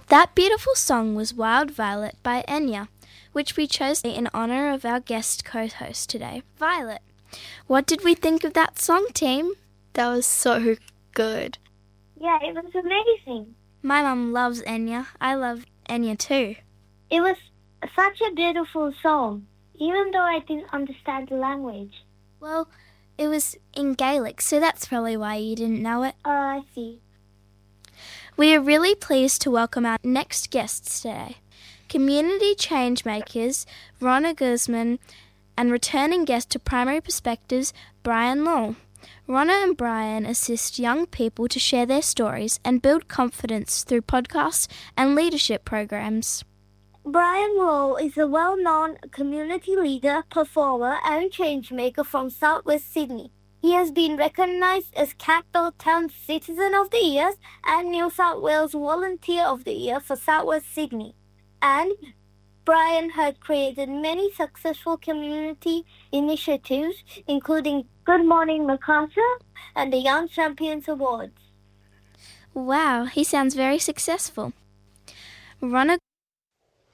That beautiful song was Wild Violet by Enya, which we chose in honour of our guest co-host today, Violet. What did we think of that song, team? That was so good. Yeah, it was amazing. My mum loves Enya. I love Enya too. It was such a beautiful song, even though I didn't understand the language. Well, it was in Gaelic, so that's probably why you didn't know it. I see. We are really pleased to welcome our next guests today, community change makers Ronna Guzman and returning guest to Primary Perspectives, Brian Law. Ronna and Brian assist young people to share their stories and build confidence through podcasts and leadership programs. Brian Law is a well-known community leader, performer and changemaker from Southwest Sydney. He has been recognised as Capital Town Citizen of the Year and New South Wales Volunteer of the Year for Southwest Sydney. And Brian has created many successful community initiatives, including Good Morning Macarthur and the Young Champions Awards. Wow, he sounds very successful. Ronna